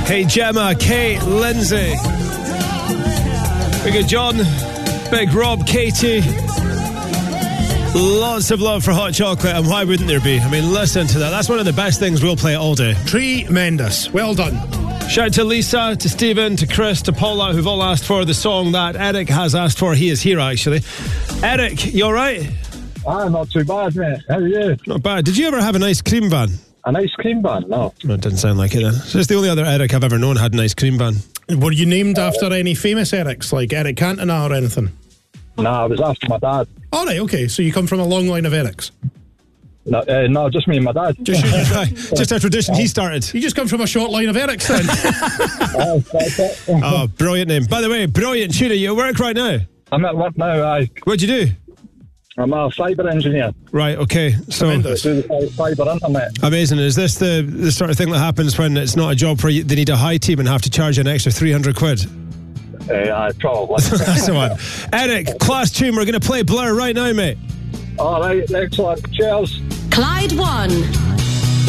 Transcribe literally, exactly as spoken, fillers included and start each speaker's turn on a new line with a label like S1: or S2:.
S1: Hey Gemma, Kate, Lindsay. We got John, Big Rob, Katie. Lots of love for Hot Chocolate, and why wouldn't there be? I mean, listen to that. That's one of the best things we'll play all day.
S2: Tremendous. Well done.
S1: Shout to Lisa, to Stephen, to Chris, to Paula, who've all asked for the song that Eric has asked for. He is here, actually. Eric, you all right?
S3: Ah, not too bad, mate. How are you?
S1: Not bad. Did you ever have an ice cream van?
S3: An ice cream van? No.
S1: Well, it didn't sound like it then. It's just the only other Eric I've ever known had an ice cream van.
S2: Were you named after any famous Erics, like Eric Cantona or anything?
S3: No, I was after my dad.
S2: All right, okay. So you come from a long line of Erics?
S3: No, uh, no just me and my dad.
S2: Just, you,
S1: just, just a tradition he started.
S2: You just come from a short line of Erics then?
S3: Oh, that's it.
S1: Oh, brilliant name. By the way, brilliant tune. Are you at work right now?
S3: I'm at work now, aye.
S1: What'd you do?
S3: I'm a fibre engineer.
S1: Right, okay. So
S3: I do the fibre internet.
S1: Amazing. Is this the, the sort of thing that happens when it's not a job where you, they need a high team and have to charge you an extra three hundred quid?
S3: Uh, aye, probably.
S1: That's the one. Eric, class tune. We're going to play Blur right now, mate.
S3: All right, excellent. Cheers.
S4: Clyde one.